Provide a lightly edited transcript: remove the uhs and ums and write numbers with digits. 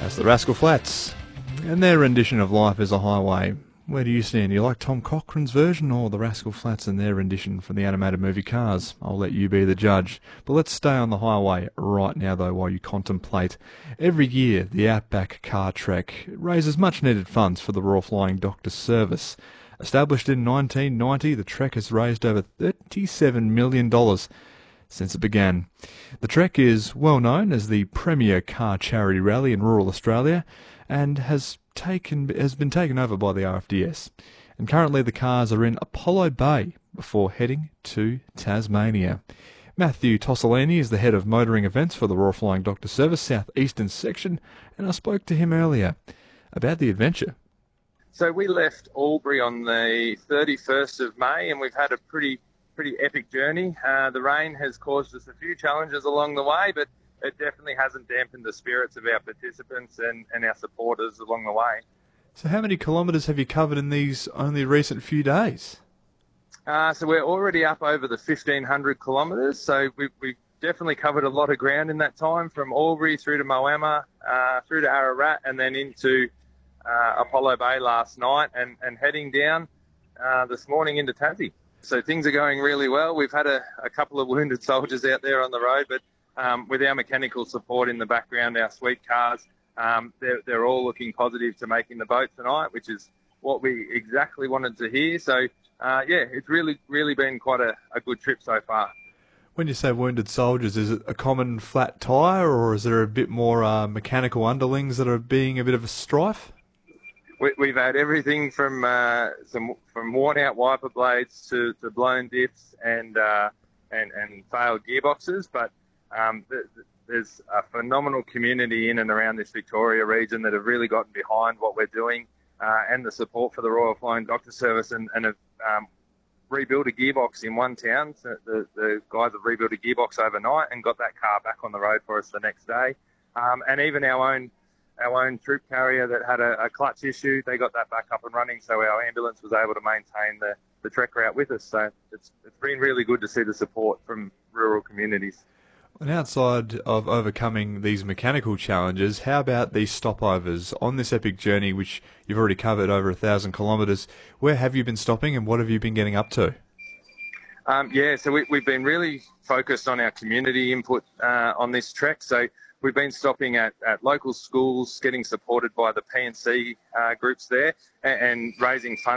That's the Rascal Flatts and their rendition of Life is a Highway. Where do you stand? Do you like Tom Cochrane's version or the Rascal Flatts and their rendition from the animated movie Cars? I'll let you be the judge. But let's stay on the highway right now, though, while you contemplate. Every year, the Outback Car Trek raises much-needed funds for the Royal Flying Doctor Service. Established in 1990, the Trek has raised over $37 million since it began. The Trek is well known as the premier car charity rally in rural Australia and has been taken over by the RFDS. And currently the cars are in Apollo Bay before heading to Tasmania. Matthew Tossolini is the head of motoring events for the Royal Flying Doctor Service South Eastern Section, and I spoke to him earlier about the adventure. So we left Albury on the 31st of May, and we've had a pretty epic journey. The rain has caused us a few challenges along the way, but it definitely hasn't dampened the spirits of our participants and our supporters along the way. So how many kilometres have you covered in these only recent few days? So we're already up over the 1,500 kilometres, so we've definitely covered a lot of ground in that time, from Albury through to Moama, through to Ararat, and then into Apollo Bay last night, and heading down this morning into Tassie. So things are going really well. We've had a couple of wounded soldiers out there on the road, but with our mechanical support in the background, our sweet cars, they're all looking positive to making the boat tonight, which is what we exactly wanted to hear. So, it's really been quite a good trip so far. When you say wounded soldiers, is it a common flat tyre, or is there a bit more mechanical underlings that are being a bit of a strife? We've had everything from worn-out wiper blades to blown diffs and failed gearboxes, but there's a phenomenal community in and around this Victoria region that have really gotten behind what we're doing and the support for the Royal Flying Doctor Service, and have rebuilt a gearbox in one town. So the guys have rebuilt a gearbox overnight and got that car back on the road for us the next day, and even our own troop carrier that had a clutch issue, they got that back up and running, so our ambulance was able to maintain the trek route with us. So it's been really good to see the support from rural communities. And outside of overcoming these mechanical challenges, how about these stopovers on this epic journey, which you've already covered over 1,000 kilometres? Where have you been stopping and what have you been getting up to? So we've been really focused on our community input on this trek. So we've been stopping at local schools, getting supported by the P&C groups there, and raising funds